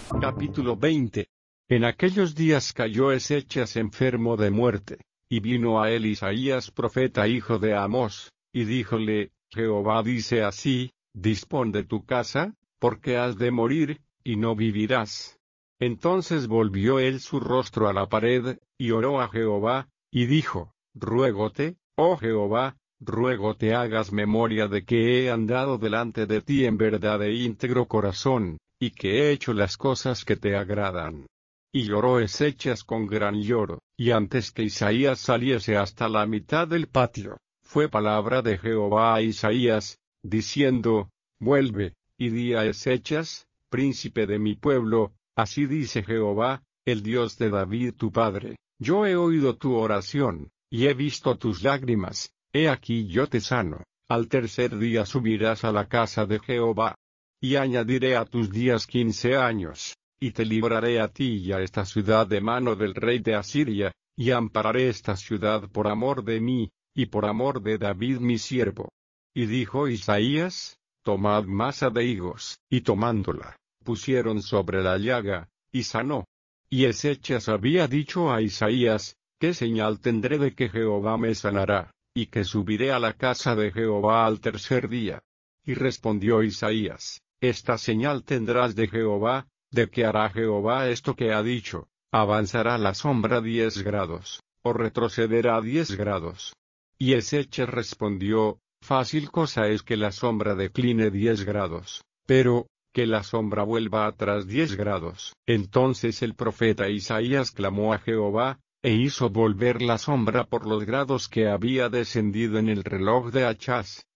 Capítulo 20. En aquellos días cayó Ezechas enfermo de muerte, y vino a él Isaías profeta hijo de Amós, y díjole, Jehová dice así, dispón de tu casa, porque has de morir, y no vivirás. Entonces volvió él su rostro a la pared, y oró a Jehová, y dijo, ruégote, oh Jehová, ruégote hagas memoria de que he andado delante de ti en verdad e íntegro corazón, y que he hecho las cosas que te agradan. Y lloró Ezechas con gran lloro, y antes que Isaías saliese hasta la mitad del patio, fue palabra de Jehová a Isaías, diciendo, vuelve, y di a Ezechas, príncipe de mi pueblo, así dice Jehová, el Dios de David tu padre, yo he oído tu oración, y he visto tus lágrimas, he aquí yo te sano, al tercer día subirás a la casa de Jehová. Y añadiré a tus días 15 años, y te libraré a ti y a esta ciudad de mano del rey de Asiria, y ampararé esta ciudad por amor de mí, y por amor de David mi siervo. Y dijo Isaías, tomad masa de higos, y tomándola, pusieron sobre la llaga, y sanó. Y Ezechas había dicho a Isaías, ¿qué señal tendré de que Jehová me sanará, y que subiré a la casa de Jehová al tercer día? Y respondió Isaías, esta señal tendrás de Jehová, de que hará Jehová esto que ha dicho, avanzará la sombra 10 grados, o retrocederá 10 grados. Y Ezechas respondió, fácil cosa es que la sombra decline 10 grados, pero, que la sombra vuelva atrás 10 grados. Entonces el profeta Isaías clamó a Jehová, e hizo volver la sombra por los grados que había descendido en el reloj de Achaz,